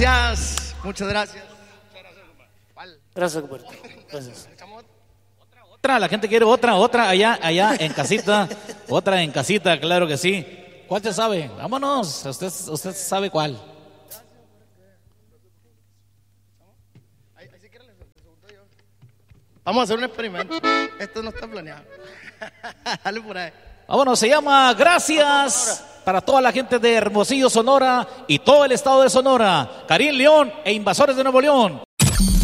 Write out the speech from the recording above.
gracias. Muchas gracias. Gracias, compadre. Gracias. Otra, la gente quiere otra allá en casita. Otra en casita, claro que sí. ¿Cuál se sabe? Vámonos, usted sabe cuál. Vamos a hacer un experimento. Esto no está planeado. Dale por ahí. Vámonos, se llama Gracias para toda la gente de Hermosillo, Sonora y todo el estado de Sonora. Karim León e Invasores de Nuevo León.